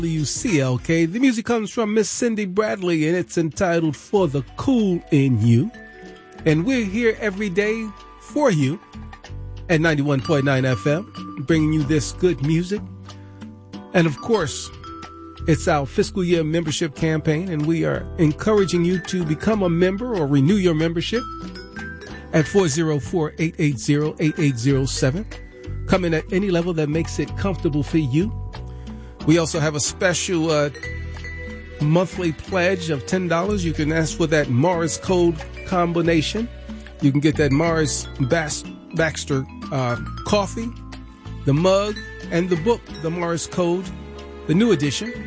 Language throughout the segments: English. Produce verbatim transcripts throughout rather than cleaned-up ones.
W C L K. The music comes from Miss Cindy Bradley, and it's entitled For the Cool in You. And we're here every day for you at ninety-one point nine F M, bringing you this good music. And of course, it's our fiscal year membership campaign, and we are encouraging you to become a member or renew your membership at four oh four, eight eight zero, eight eight zero seven. Come in at any level that makes it comfortable for you. We also have a special uh, monthly pledge of ten dollars. You can ask for that Morris Code combination. You can get that Morris Bas- Baxter uh, coffee, the mug, and the book, The Morris Code, the new edition.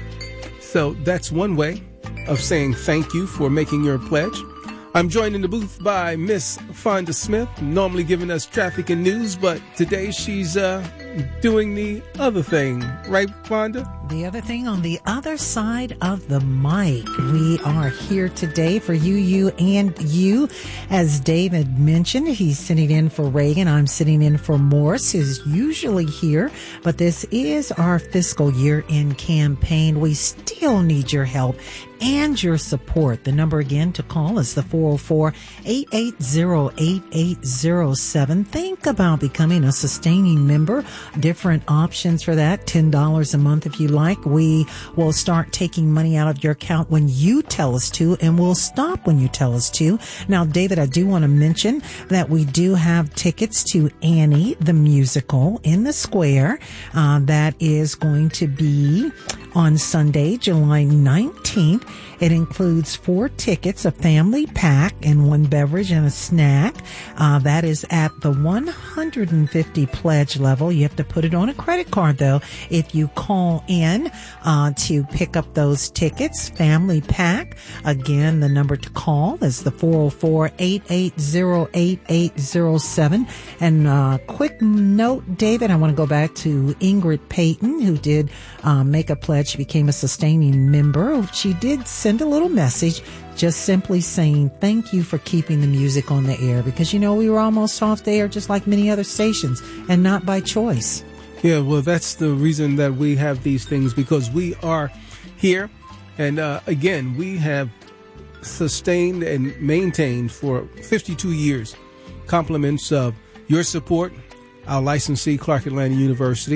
So that's one way of saying thank you for making your pledge. I'm joined in the booth by Miss Fonda Smith, normally giving us traffic and news, but today she's uh, doing the other thing. Right, Fonda? The other thing on the other side of the mic. We are here today for you, you, and you. As David mentioned, he's sitting in for Reagan. I'm sitting in for Morse, who's usually here. But this is our fiscal year-end campaign. We still need your help and your support. The number again to call is the four oh four, eight eight zero, eight eight zero seven. Think about becoming a sustaining member. Different options for that. ten dollars a month if you like. We will start taking money out of your account when you tell us to, and we'll stop when you tell us to. Now, David, I do want to mention that we do have tickets to Annie the Musical in the Square. Uh, that is going to be on Sunday, July nineteenth. It includes four tickets, a family pack, and one beverage and a snack. Uh, that is at the one hundred fifty pledge level. You have to put it on a credit card, though, if you call in uh, to pick up those tickets. Family pack. Again, the number to call is the four oh four, eight eight zero, eight eight zero seven. And uh, quick note, David, I want to go back to Ingrid Payton, who did uh, make a pledge. She became a sustaining member. She did send a little message just simply saying thank you for keeping the music on the air, because, you know, we were almost off the air just like many other stations, and not by choice. Yeah, well, that's the reason that we have these things, because we are here. And uh, again, we have sustained and maintained for fifty-two years compliments of your support, our licensee, Clark Atlanta University,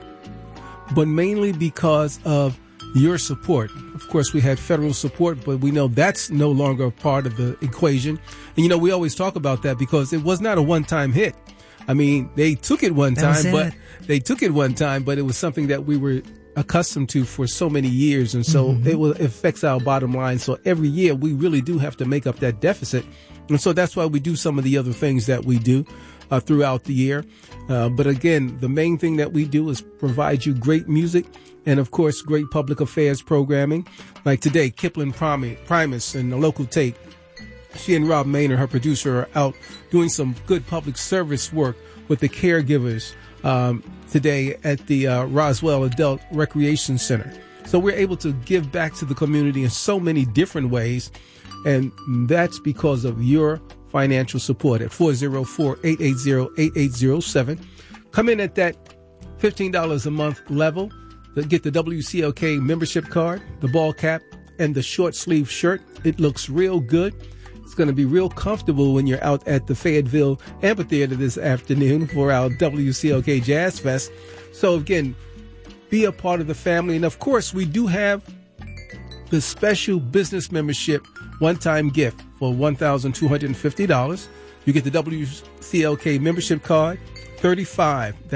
but mainly because of your support. Of course, we had federal support, but we know that's no longer a part of the equation. And, you know, we always talk about that because it was not a one-time hit. I mean, they took it one time, but they took it one time, but it was something that we were accustomed to for so many years. And so mm-hmm. it will it affects our bottom line. So every year we really do have to make up that deficit. And so that's why we do some of the other things that we do uh, throughout the year. Uh, but again, the main thing that we do is provide you great music and, of course, great public affairs programming. Like today, Kipling Primus and the local take. She and Rob Maynard, her producer, are out doing some good public service work with the caregivers um, today at the uh, Roswell Adult Recreation Center. So we're able to give back to the community in so many different ways, and that's because of your financial support at four oh four, eight eight zero, eight eight zero seven. Come in at that fifteen dollars a month level. Get the W C L K membership card, the ball cap, and the short sleeve shirt. It looks real good. It's going to be real comfortable when you're out at the Fayetteville Amphitheater this afternoon for our W C L K Jazz Fest. So again, be a part of the family. And of course, we do have the special business membership one-time gift for one thousand two hundred fifty dollars. You get the W C L K membership card, thirty-five dollars.